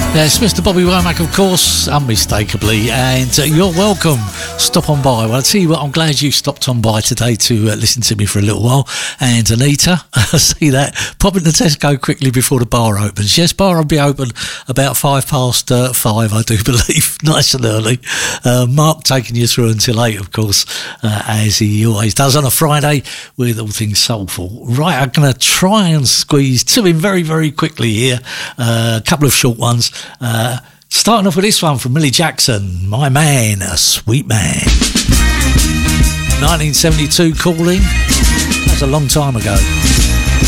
Yes, Mr. Bobby Womack, of course, unmistakably, and you're welcome. Stop on by. Well, I'll tell you what, I'm glad you stopped on by today to listen to me for a little while. And Anita, I see that. Pop into Tesco quickly before the bar opens. Yes, bar will be open about 5:05, I do believe, nice and early. Mark taking you through until 8, of course, as he always does on a Friday with all things soulful. Right, I'm going to try and squeeze two in very, very quickly here. A couple of short ones. Starting off with this one from Millie Jackson, My Man, a Sweet Man. 1972 calling. That's a long time ago.